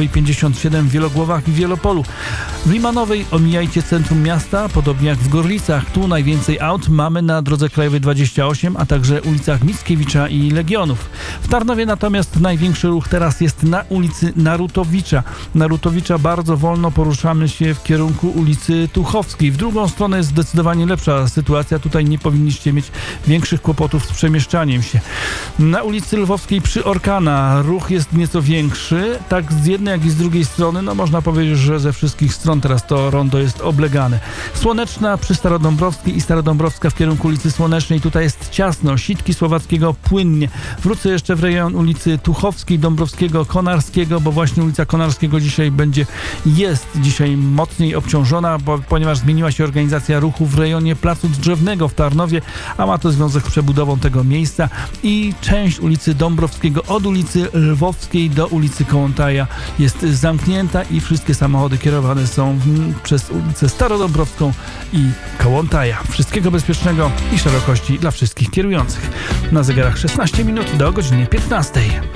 Krajowej 57 w Wielogłowach i Wielopolu. W Limanowej omijajcie centrum miasta, podobnie jak w Gorlicach. Tu najwięcej aut mamy na drodze krajowej 28, a także ulicach Mickiewicza i Legionów. W Tarnowie natomiast największy ruch teraz jest na ulicy Narutowicza. Narutowicza bardzo wolno poruszamy się w kierunku ulicy Tuchowskiej. W drugą stronę jest zdecydowanie lepsza sytuacja. Tutaj nie powinniście mieć większych kłopotów z przemieszczaniem się. Na ulicy Lwowskiej przy Orkana ruch jest nieco większy. Tak z jednej, jak i z drugiej strony. No można powiedzieć, że ze wszystkich stron teraz to rondo jest oblegane. Słoneczna przy Starodąbrowskiej i Starodąbrowska w kierunku ulicy Słonecznej. Tutaj jest ciasno. Sitki Słowackiego płynnie. Wrócę jeszcze w rejon ulicy Tuchowskiej, Dąbrowskiego, Konarskiego, bo właśnie ulica Konarskiego jest dzisiaj mocniej obciążona, ponieważ zmieniła się organizacja ruchu w rejonie Placu Drzewnego w Tarnowie, a ma to związek z przebudową tego miejsca i część ulicy Dąbrowskiego od ulicy Lwowskiej do ulicy Kołątaja jest zamknięta i wszystkie samochody kierowane są przez ulicę Starodąbrowską i Kołątaja. Wszystkiego bezpiecznego i szerokości dla wszystkich kierujących. Na zegarach 16 minut do godziny 15.